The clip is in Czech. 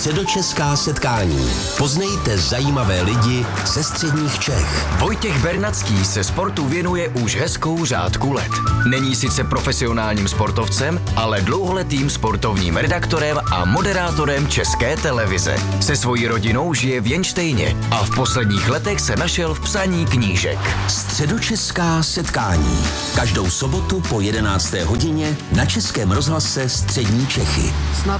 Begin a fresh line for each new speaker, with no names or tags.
Středočeská setkání. Poznejte zajímavé lidi ze středních Čech.
Vojtěch Bernacký se sportu věnuje už hezkou řádku let. Není sice profesionálním sportovcem, ale dlouholetým sportovním redaktorem a moderátorem České televize. Se svojí rodinou žije v Jenštejně a v posledních letech se našel v psaní knížek.
Středočeská setkání. Každou sobotu po 11. hodině na Českém rozhlase Střední Čechy.